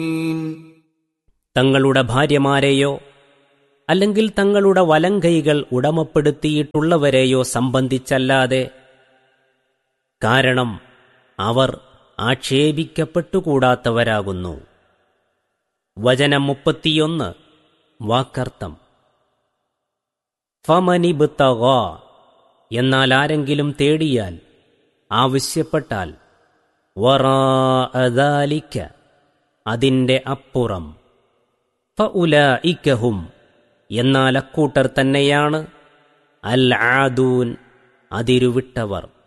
തങ്ങളുടെ ഭാര്യമാരെയോ അല്ലെങ്കിൽ തങ്ങളുടെ വലങ്കൈകൾ ഉടമപ്പെടുത്തിയിട്ടുള്ളവരെയോ സംബന്ധിച്ചല്ലാതെ. കാരണം അവർ ആക്ഷേപിക്കപ്പെട്ടുകൂടാത്തവരാകുന്നു. വചനം 31 വാക്കർത്ഥം. ഫമനിബ്തഗാ, എന്നാൽ ആരെങ്കിലും തേടിയാൽ, ആവശ്യപ്പെട്ടാൽ, വറാഅ ദാലിക, അതിൻ്റെ അപ്പുറം, ഫഉലൈക ഹും, എന്നാൽ അക്കൂട്ടർ തന്നെയാണ് അൽ ആദൂൻ, അതിരുവിട്ടവർ.